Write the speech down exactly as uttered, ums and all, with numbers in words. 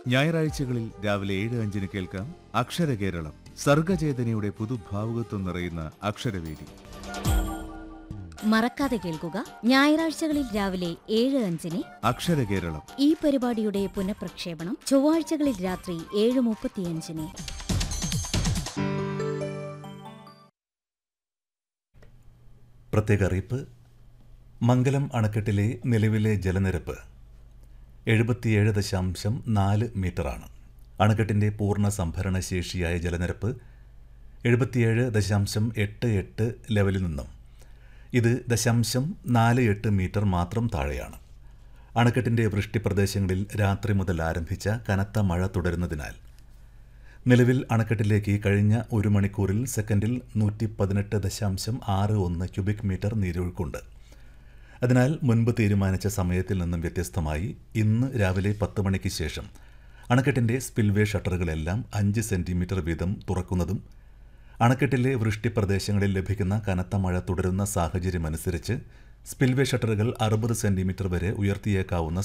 ഞായറാഴ്ചകളിൽ രാവിലെ ഏഴ് അഞ്ചിന് കേൾക്കാം അക്ഷരകേരളം, സർഗചേതനയുടെ പുതുഭാവുകത്വം നിറയുന്ന അക്ഷരവേദി. മറക്കാതെ കേൾക്കുക, ഞായറാഴ്ചകളിൽ രാവിലെ ഏഴ് അഞ്ചിന് അക്ഷരകേരളം. ഈ പരിപാടിയുടെ പുനഃപ്രക്ഷേപണം ചൊവ്വാഴ്ചകളിൽ രാത്രി ഏഴ് മുപ്പത്തിയഞ്ചിന്. പ്രത്യേക അറിയിപ്പ്. മംഗലം അണക്കെട്ടിലെ നിലവിലെ ജലനിരപ്പ് എഴുപത്തിയേഴ് ദശാംശം നാല് മീറ്ററാണ്. അണക്കെട്ടിൻ്റെ പൂർണ്ണ സംഭരണ ശേഷിയായ ജലനിരപ്പ് എഴുപത്തിയേഴ് ദശാംശം എട്ട് എട്ട് ലെവലിൽ നിന്നും ഇത് ദശാംശം നാല് എട്ട് മീറ്റർ മാത്രം താഴെയാണ്. അണക്കെട്ടിൻ്റെ വൃഷ്ടിപ്രദേശങ്ങളിൽ രാത്രി മുതൽ ആരംഭിച്ച കനത്ത മഴ തുടരുന്നതിനാൽ നിലവിൽ അണക്കെട്ടിലേക്ക് കഴിഞ്ഞ ഒരു മണിക്കൂറിൽ സെക്കൻഡിൽ നൂറ്റി പതിനെട്ട് ദശാംശം ആറ് ഒന്ന് ക്യൂബിക് മീറ്റർ നീരൊഴുക്കുണ്ട്. അതിനാൽ മുൻപ് തീരുമാനിച്ച സമയത്തിൽ നിന്നും വ്യത്യസ്തമായി ഇന്ന് രാവിലെ പത്ത് മണിക്ക് ശേഷം അണക്കെട്ടിൻ്റെ സ്പിൽവേ ഷട്ടറുകളെല്ലാം അഞ്ച് സെൻറ്റിമീറ്റർ വീതം തുറക്കുന്നതും അണക്കെട്ടിലെ വൃഷ്ടിപ്രദേശങ്ങളിൽ ലഭിക്കുന്ന കനത്ത മഴ തുടരുന്ന സാഹചര്യമനുസരിച്ച് സ്പിൽവേ ഷട്ടറുകൾ അറുപത് സെൻറ്റിമീറ്റർ വരെ ഉയർത്തിയേക്കാവുന്ന